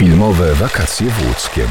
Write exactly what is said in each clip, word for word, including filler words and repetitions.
Filmowe wakacje w Łódzkiem.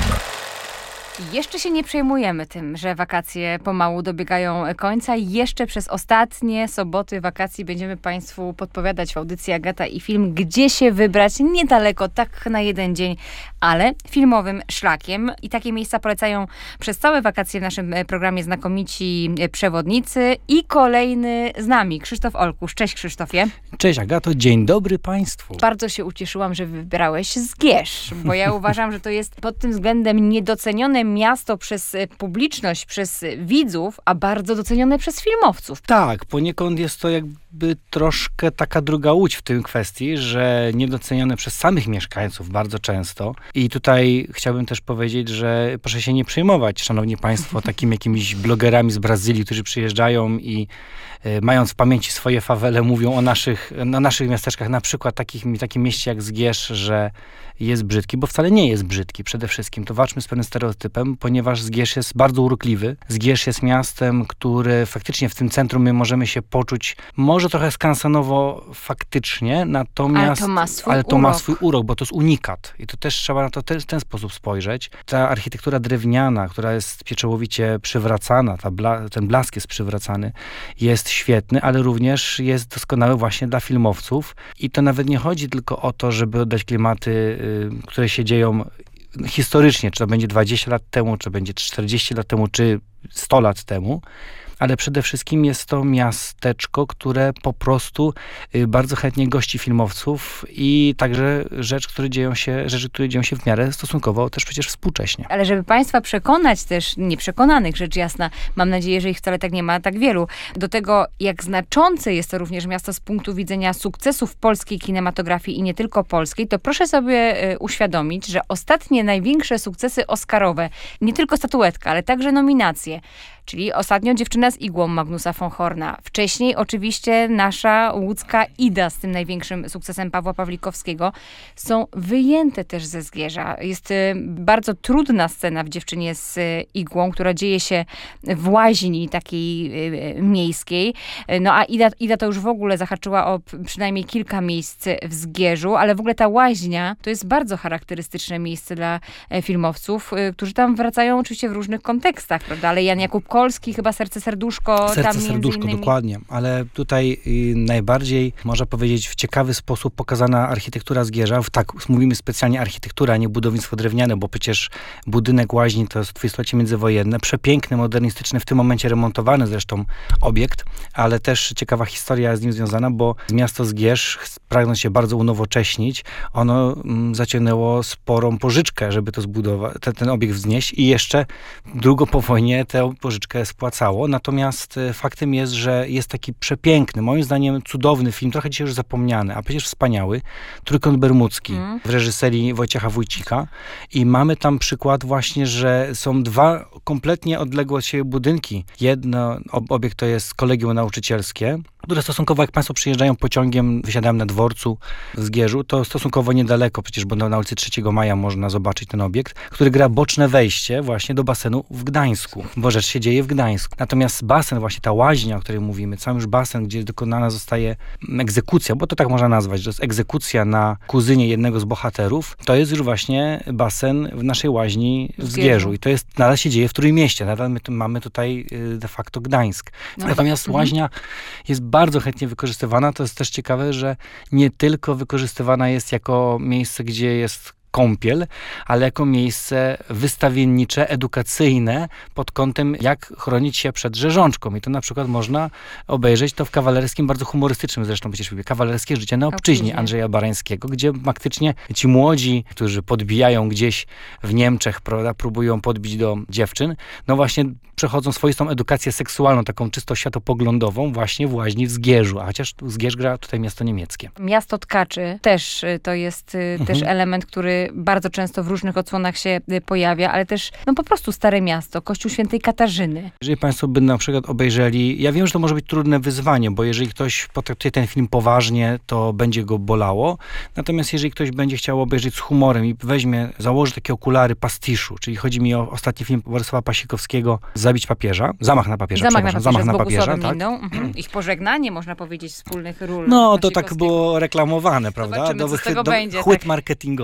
Jeszcze się nie przejmujemy tym, że wakacje pomału dobiegają końca. Jeszcze przez ostatnie soboty wakacji będziemy Państwu podpowiadać w audycji Agata i Film, gdzie się wybrać niedaleko, tak na jeden dzień, ale filmowym szlakiem. I takie miejsca polecają przez całe wakacje w naszym programie znakomici przewodnicy. I kolejny z nami, Krzysztof Olkusz. Cześć, Krzysztofie. Cześć, Agato. Dzień dobry Państwu. Bardzo się ucieszyłam, że wybrałeś Zgierz, bo ja uważam, że to jest pod tym względem niedocenione miasto przez publiczność, przez widzów, a bardzo docenione przez filmowców. Tak, poniekąd jest to jakby troszkę taka druga łódź w tym kwestii, że niedocenione przez samych mieszkańców bardzo często. I tutaj chciałbym też powiedzieć, że proszę się nie przejmować, szanowni państwo, takimi jakimiś blogerami z Brazylii, którzy przyjeżdżają i y, mając w pamięci swoje fawele, mówią o naszych, o naszych miasteczkach, na przykład takich, takim mieście jak Zgierz, że jest brzydki, bo wcale nie jest brzydki. Przede wszystkim to walczmy z pewnym stereotypem, ponieważ Zgierz jest bardzo urokliwy. Zgierz jest miastem, które faktycznie w tym centrum my możemy się poczuć może trochę skansenowo faktycznie, natomiast... Ale to ma swój ale to urok. ma swój urok, bo to jest unikat. I to też trzeba na to też w ten sposób spojrzeć. Ta architektura drewniana, która jest pieczołowicie przywracana, ta bla, ten blask jest przywracany, jest świetny, ale również jest doskonały właśnie dla filmowców. I to nawet nie chodzi tylko o to, żeby oddać klimaty, które się dzieją historycznie, czy to będzie dwadzieścia lat temu, czy to będzie czterdzieści lat temu, czy sto lat temu, ale przede wszystkim jest to miasteczko, które po prostu bardzo chętnie gości filmowców i także rzecz, które dzieją się, rzeczy, które dzieją się w miarę stosunkowo też przecież współcześnie. Ale żeby Państwa przekonać też, nieprzekonanych rzecz jasna, mam nadzieję, że ich wcale tak nie ma tak wielu, do tego jak znaczące jest to również miasto z punktu widzenia sukcesów polskiej kinematografii i nie tylko polskiej, to proszę sobie y, uświadomić, że ostatnie największe sukcesy oscarowe, nie tylko statuetka, ale także nominacje, czyli ostatnio Dziewczyna z igłą Magnusa von Horna. Wcześniej oczywiście nasza łódzka Ida z tym największym sukcesem Pawła Pawlikowskiego są wyjęte też ze Zgierza. Jest y, bardzo trudna scena w Dziewczynie z y, igłą, która dzieje się w łaźni takiej y, miejskiej. No a Ida, Ida to już w ogóle zahaczyła o p- przynajmniej kilka miejsc w Zgierzu, ale w ogóle ta łaźnia to jest bardzo charakterystyczne miejsce dla e, filmowców, y, którzy tam wracają oczywiście w różnych kontekstach, prawda? Ale Jan Jakub Kolski, chyba Serce, serduszko. Serce, tam między serduszko, innymi. dokładnie. Ale tutaj y, najbardziej, można powiedzieć, w ciekawy sposób pokazana architektura Zgierza. Tak, mówimy specjalnie architektura, a nie budownictwo drewniane, bo przecież budynek łaźni to jest dwudziestolecie międzywojenne. Przepiękny, modernistyczny, w tym momencie remontowany zresztą obiekt, ale też ciekawa historia z nim związana, bo miasto Zgierz, pragnąc się bardzo unowocześnić, ono mm, zaciągnęło sporą pożyczkę, żeby to zbudować, te, ten obiekt wznieść i jeszcze długo po wojnie tę pożyczkę spłacało. Natomiast e, faktem jest, że jest taki przepiękny, moim zdaniem cudowny film, trochę dzisiaj już zapomniany, a przecież wspaniały, Trójkąt Bermudzki mm. w reżyserii Wojciecha Wójcika. I mamy tam przykład właśnie, że są dwa kompletnie odległe od siebie budynki. Jedno, ob, obiekt to jest kolegium nauczycielskie, które stosunkowo, jak Państwo przyjeżdżają pociągiem, wysiadają na dworcu w Zgierzu, to stosunkowo niedaleko, przecież bo na ulicy trzeciego Maja można zobaczyć ten obiekt, który gra boczne wejście właśnie do basenu w Gdańsku, bo rzecz się dzieje w Gdańsku. Natomiast basen, właśnie ta łaźnia, o której mówimy, cały już basen, gdzie dokonana zostaje egzekucja, bo to tak można nazwać, że to jest egzekucja na kuzynie jednego z bohaterów, to jest już właśnie basen w naszej łaźni w Zgierzu. I to jest, nadal się dzieje w Trójmieście, nadal my tu, mamy tutaj de facto Gdańsk. No. Natomiast mhm. łaźnia jest bardzo chętnie wykorzystywana. To jest też ciekawe, że nie tylko wykorzystywana jest jako miejsce, gdzie jest kąpiel, ale jako miejsce wystawiennicze, edukacyjne pod kątem, jak chronić się przed rzeżączką. I to na przykład można obejrzeć to w kawalerskim, bardzo humorystycznym zresztą przecież mówię, Kawalerskie życie na obczyźnie Andrzeja Barańskiego, gdzie faktycznie ci młodzi, którzy podbijają gdzieś w Niemczech, prawda, próbują podbić do dziewczyn, no właśnie przechodzą swoistą edukację seksualną, taką czysto światopoglądową właśnie w łaźni w Zgierzu, a chociaż Zgierz gra tutaj miasto niemieckie. Miasto tkaczy też to jest mhm. też element, który bardzo często w różnych odsłonach się pojawia, ale też no po prostu Stare Miasto, Kościół Świętej Katarzyny. Jeżeli Państwo by na przykład obejrzeli, ja wiem, że to może być trudne wyzwanie, bo jeżeli ktoś potraktuje ten film poważnie, to będzie go bolało. Natomiast jeżeli ktoś będzie chciał obejrzeć z humorem i weźmie, założy takie okulary pastiszu, czyli chodzi mi o ostatni film Władysława Pasikowskiego, Zabić papieża, Zamach na papieża, Zamach na papieża, Zamach na z papieża, tak? Mhm. Ich pożegnanie, można powiedzieć, wspólnych ról. No, to tak było reklamowane, prawda? Zobaczymy, co z tego do, będzie. chwyt Tak. marketingowy. Tak.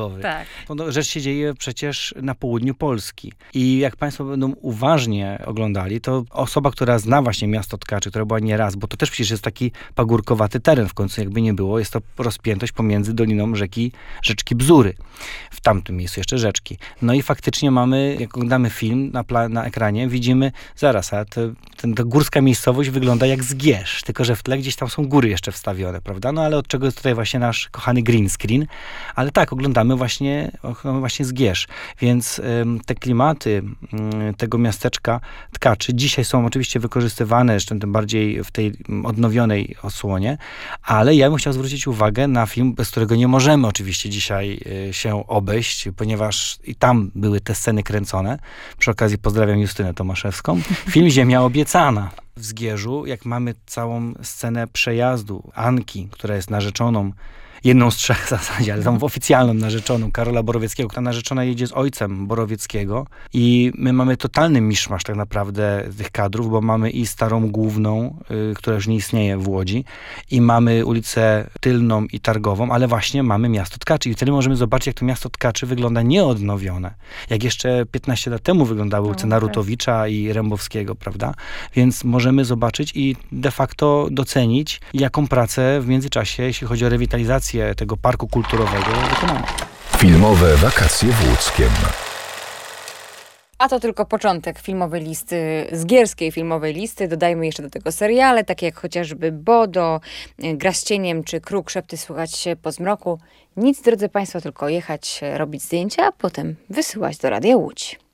No, rzecz się dzieje przecież na południu Polski. I jak państwo będą uważnie oglądali, to osoba, która zna właśnie miasto Tkaczy, która była nieraz, bo to też przecież jest taki pagórkowaty teren w końcu, jakby nie było, jest to rozpiętość pomiędzy doliną rzeki, rzeczki Bzury. W tamtym miejscu jeszcze rzeczki. No i faktycznie mamy, jak oglądamy film na, pla- na ekranie, widzimy, zaraz, a to, ten, ta górska miejscowość wygląda jak Zgierz, tylko że w tle gdzieś tam są góry jeszcze wstawione, prawda? No ale od czego jest tutaj właśnie nasz kochany green screen? Ale tak, oglądamy właśnie, oglądamy właśnie Zgierz. Więc ym, te klimaty ym, tego miasteczka Tkaczy dzisiaj są oczywiście wykorzystywane, jeszcze tym bardziej w tej odnowionej odsłonie, ale ja bym chciał zwrócić uwagę na film, bez którego nie możemy oczywiście dzisiaj y, się obejść, ponieważ i tam były te sceny kręcone. Przy okazji pozdrawiam Justynę Tomaszewską. Film Ziemia obiecana. W Zgierzu, jak mamy całą scenę przejazdu Anki, która jest narzeczoną, jedną z trzech w zasadzie, ale tą oficjalną narzeczoną Karola Borowieckiego. Ta narzeczona jedzie z ojcem Borowieckiego i my mamy totalny miszmasz tak naprawdę tych kadrów, bo mamy i starą główną, y, która już nie istnieje w Łodzi, i mamy ulicę Tylną i Targową, ale właśnie mamy miasto Tkaczy i wtedy możemy zobaczyć, jak to miasto Tkaczy wygląda nieodnowione. Jak jeszcze piętnaście lat temu wyglądały ulice Narutowicza i Rembowskiego, prawda? Więc możemy zobaczyć i de facto docenić, jaką pracę w międzyczasie, jeśli chodzi o rewitalizację tego parku kulturowego, wykonano. Filmowe wakacje w Łódzkiem. A to tylko początek filmowej listy, zgierskiej filmowej listy. Dodajmy jeszcze do tego seriale, takie jak chociażby Bodo, Gra z cieniem czy Kruk, Szepty słychać się po zmroku. Nic, drodzy Państwo, tylko jechać, robić zdjęcia, a potem wysyłać do Radia Łódź.